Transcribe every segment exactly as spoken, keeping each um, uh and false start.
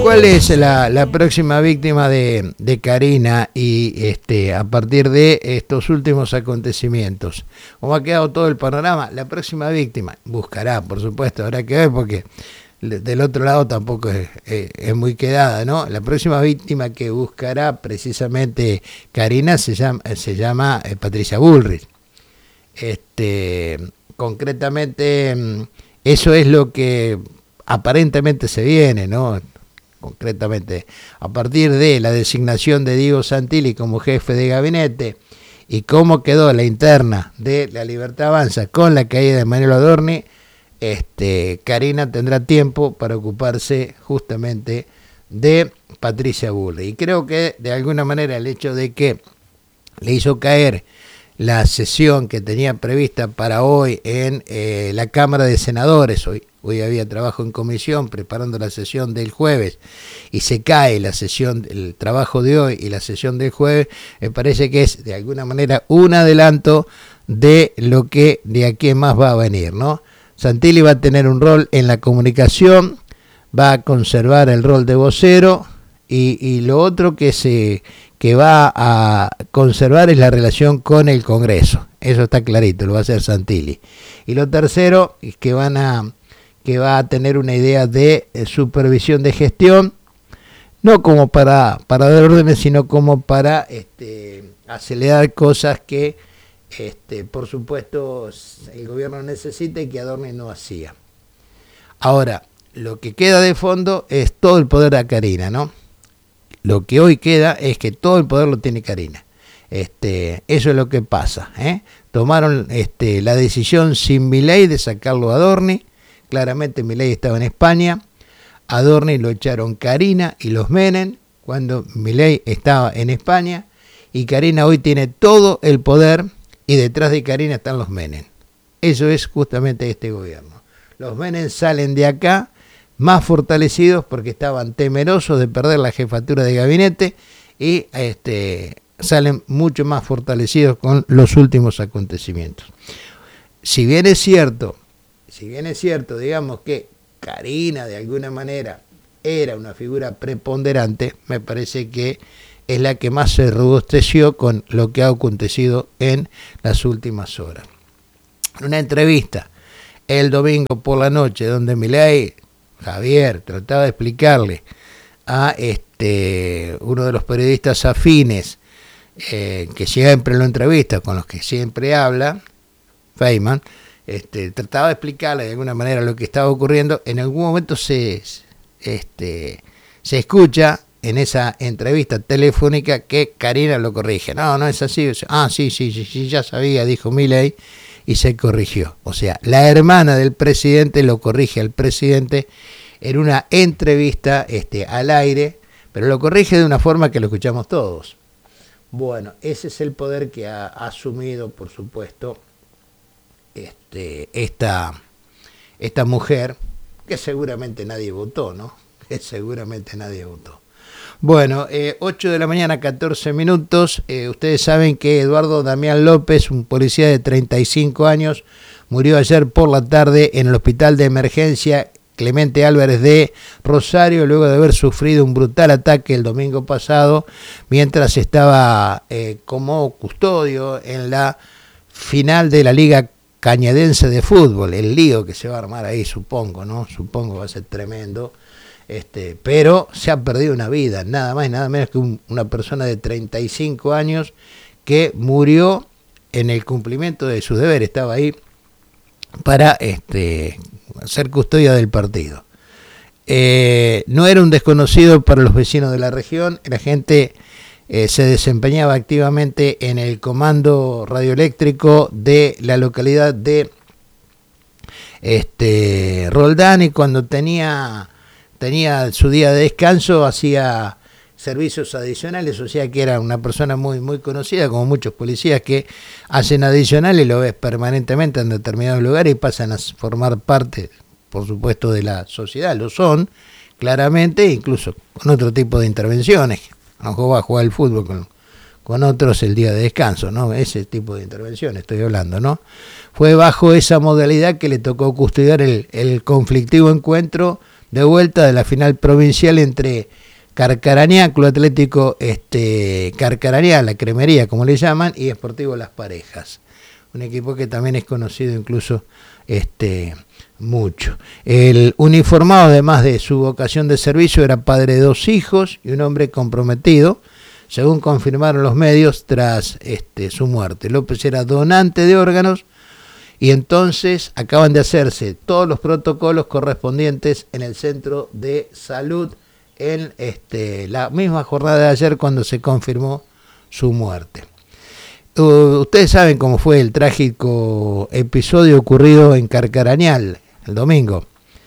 ¿Cuál es la, la próxima víctima de, de Karina y este a partir de estos últimos acontecimientos? ¿Cómo ha quedado todo el panorama? La próxima víctima buscará, por supuesto, habrá que ver porque del otro lado tampoco es, es, es muy quedada, ¿no? La próxima víctima que buscará precisamente Karina se llama, se llama eh, Patricia Bullrich. Este, concretamente, eso es lo que aparentemente se viene, ¿no? Concretamente, a partir de la designación de Diego Santilli como jefe de gabinete y cómo quedó la interna de La Libertad Avanza con la caída de Manuel Adorni, este, Karina tendrá tiempo para ocuparse justamente de Patricia Bullrich. Y creo que de alguna manera el hecho de que le hizo caer la sesión que tenía prevista para hoy en eh, la Cámara de Senadores, hoy, hoy había trabajo en comisión preparando la sesión del jueves y se cae la sesión, el trabajo de hoy y la sesión del jueves, me parece que es de alguna manera un adelanto de lo que de aquí en más va a venir, ¿no? Santilli va a tener un rol en la comunicación, va a conservar el rol de vocero y, y lo otro que se que va a conservar es la relación con el Congreso. Eso está clarito, lo va a hacer Santilli. Y lo tercero es que van a que va a tener una idea de supervisión de gestión, no como para, para dar órdenes, sino como para este, acelerar cosas que, este, por supuesto, el gobierno necesita y que Adorni no hacía. Ahora, lo que queda de fondo es todo el poder a Karina, ¿no? Lo que hoy queda es que todo el poder lo tiene Karina. Este, eso es lo que pasa, ¿eh? Tomaron este, la decisión sin Milei de sacarlo a Adorni. Claramente Milei estaba en España. Adorni lo echaron Karina y los Menem cuando Milei estaba en España. Y Karina hoy tiene todo el poder y detrás de Karina están los Menem. Eso es justamente este gobierno. Los Menem salen de acá más fortalecidos porque estaban temerosos de perder la jefatura de gabinete y este, salen mucho más fortalecidos con los últimos acontecimientos. Si bien es cierto, si bien es cierto, digamos que Karina de alguna manera era una figura preponderante, me parece que es la que más se robusteció con lo que ha acontecido en las últimas horas. En una entrevista el domingo por la noche donde Milei, Javier, trataba de explicarle a este uno de los periodistas afines eh, que siempre lo entrevista, con los que siempre habla, Feynman, este, trataba de explicarle de alguna manera lo que estaba ocurriendo. En algún momento se, este, se escucha en esa entrevista telefónica que Karina lo corrige. No, no es así. Ah, sí, sí, sí, sí, ya sabía, dijo Milei, y se corrigió. O sea, la hermana del presidente lo corrige al presidente en una entrevista este, al aire, pero lo corrige de una forma que lo escuchamos todos. Bueno, ese es el poder que ha asumido, por supuesto, este, esta, esta mujer, que seguramente nadie votó, ¿no? Que seguramente nadie votó. Bueno, eh, ocho de la mañana, catorce minutos. Eh, ustedes saben que Eduardo Damián López, un policía de treinta y cinco años, murió ayer por la tarde en el hospital de emergencia Clemente Álvarez de Rosario, luego de haber sufrido un brutal ataque el domingo pasado, mientras estaba eh, como custodio en la final de la Liga Cañadense de Fútbol. El lío que se va a armar ahí, supongo, ¿no? Supongo va a ser tremendo. Este, pero se ha perdido una vida, nada más y nada menos que un, una persona de treinta y cinco años que murió en el cumplimiento de sus deberes, estaba ahí para este, ser custodia del partido. Eh, no era un desconocido para los vecinos de la región, la gente eh, se desempeñaba activamente en el comando radioeléctrico de la localidad de este, Roldán, y cuando tenía... tenía su día de descanso, hacía servicios adicionales, o sea que era una persona muy muy conocida, como muchos policías que hacen adicionales, lo ves permanentemente en determinados lugares y pasan a formar parte, por supuesto, de la sociedad, lo son, claramente, incluso con otro tipo de intervenciones. A lo mejor va a jugar al fútbol con, con otros el día de descanso, ¿no? Ese tipo de intervenciones estoy hablando, ¿no? Fue bajo esa modalidad que le tocó custodiar el, el conflictivo encuentro de vuelta de la final provincial entre Carcarañá, Club Atlético este, Carcarañá, la cremería como le llaman, y Sportivo Las Parejas. Un equipo que también es conocido incluso este, mucho. El uniformado, además de su vocación de servicio, era padre de dos hijos y un hombre comprometido, según confirmaron los medios tras este, su muerte. López era donante de órganos y entonces acaban de hacerse todos los protocolos correspondientes en el centro de salud en este, la misma jornada de ayer cuando se confirmó su muerte. Uh, ustedes saben cómo fue el trágico episodio ocurrido en Carcarañal el domingo.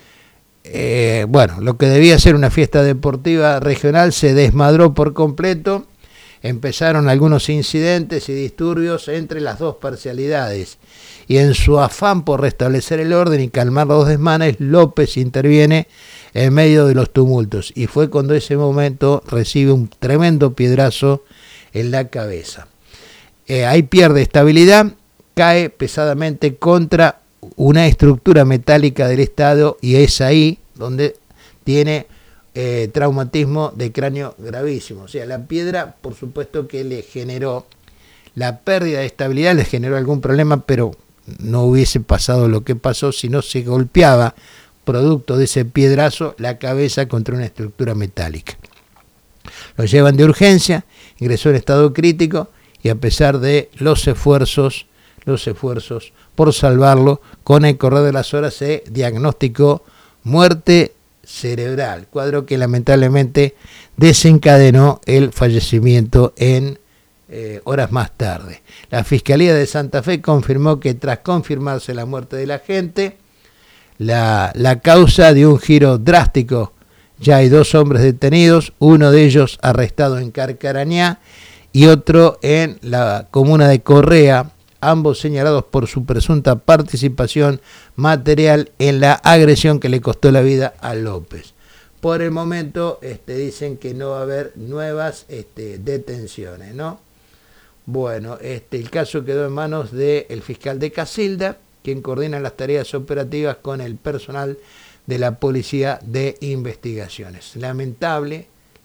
Eh, bueno, lo que debía ser una fiesta deportiva regional se desmadró por completo. Empezaron algunos incidentes y disturbios entre las dos parcialidades. Y en su afán por restablecer el orden y calmar los desmanes, López interviene en medio de los tumultos. Y fue cuando ese momento recibe un tremendo piedrazo en la cabeza. Eh, ahí pierde estabilidad, cae pesadamente contra una estructura metálica del estadio y es ahí donde tiene eh, traumatismo de cráneo gravísimo. O sea, la piedra, por supuesto que le generó la pérdida de estabilidad, le generó algún problema, pero no hubiese pasado lo que pasó si no se golpeaba, producto de ese piedrazo, la cabeza contra una estructura metálica. Lo llevan de urgencia, ingresó en estado crítico, y a pesar de los esfuerzos, los esfuerzos por salvarlo, con el correr de las horas se diagnosticó muerte cerebral, cuadro que lamentablemente desencadenó el fallecimiento en eh, horas más tarde. La Fiscalía de Santa Fe confirmó que tras confirmarse la muerte del agente, la, la causa dio un giro drástico. Ya hay dos hombres detenidos, uno de ellos arrestado en Carcarañá, y otro en la comuna de Correa, ambos señalados por su presunta participación material en la agresión que le costó la vida a López. Por el momento este, dicen que no va a haber nuevas este, detenciones, ¿no? Bueno, este, el caso quedó en manos del fiscal de Casilda, quien coordina las tareas operativas con el personal de la Policía de Investigaciones. Lamentable